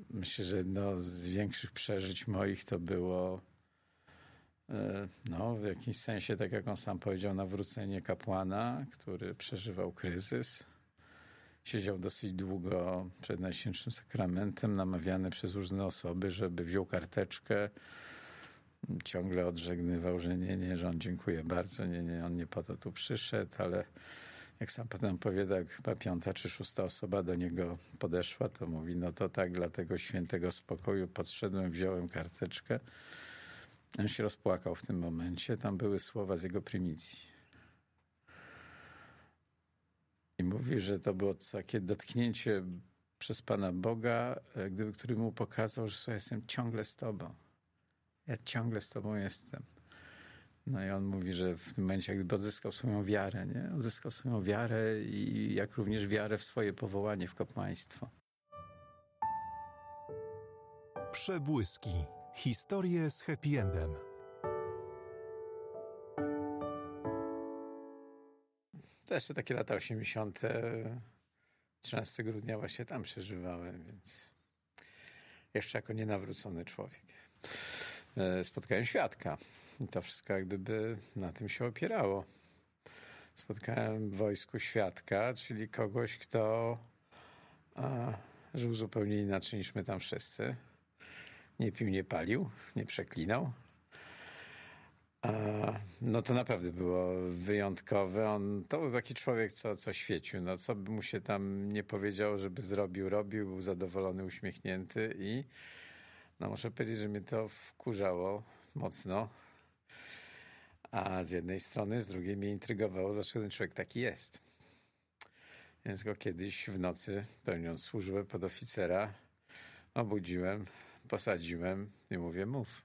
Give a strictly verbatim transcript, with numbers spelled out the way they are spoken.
myślę, że jedno z większych przeżyć moich to było no, w jakimś sensie, tak jak on sam powiedział, nawrócenie kapłana, który przeżywał kryzys. Siedział dosyć długo przed Najświętszym Sakramentem, namawiany przez różne osoby, żeby wziął karteczkę. Ciągle odżegnywał, że nie, nie, że on dziękuję bardzo, nie, nie, on nie po to tu przyszedł, ale jak sam potem opowiada, jak chyba piąta czy szósta osoba do niego podeszła, to mówi, no to tak, dla tego świętego spokoju podszedłem, wziąłem karteczkę. On się rozpłakał w tym momencie. Tam były słowa z jego prymicji. I mówi, że to było takie dotknięcie przez Pana Boga, gdyby, który mu pokazał, że słuchaj, jestem ciągle z Tobą. Ja ciągle z Tobą jestem. No i on mówi, że w tym momencie jakby odzyskał swoją wiarę, nie? Odzyskał swoją wiarę i jak również wiarę w swoje powołanie w kapłaństwo. Przebłyski. Historie z happy endem. To jeszcze takie lata osiemdziesiąte. trzynastego grudnia właśnie tam przeżywałem, więc jeszcze jako nienawrócony człowiek. Spotkałem świadka. I to wszystko jak gdyby na tym się opierało. Spotkałem w wojsku świadka, czyli kogoś, kto a, żył zupełnie inaczej niż my tam wszyscy. Nie pił, nie palił, nie przeklinał. A, no to naprawdę było wyjątkowe. On, to był taki człowiek, co, co świecił. No, co by mu się tam nie powiedział, żeby zrobił, robił. Był zadowolony, uśmiechnięty i no muszę powiedzieć, że mnie to wkurzało mocno. A z jednej strony, z drugiej mnie intrygowało, dlaczego ten człowiek taki jest. Więc go kiedyś w nocy, pełniąc służbę podoficera, obudziłem, posadziłem i mówię, mów.